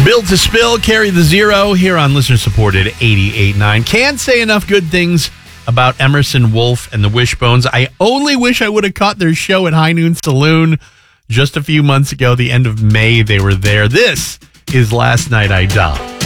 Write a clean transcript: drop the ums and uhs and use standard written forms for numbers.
Built to Spill, Carry the Zero here on listener-supported 88.9. Can't say enough good things about Emerson Wolf and the Wishbones. I only wish I would have caught their show at High Noon Saloon just a few months ago. The end of May, they were there. This is Last Night I Died.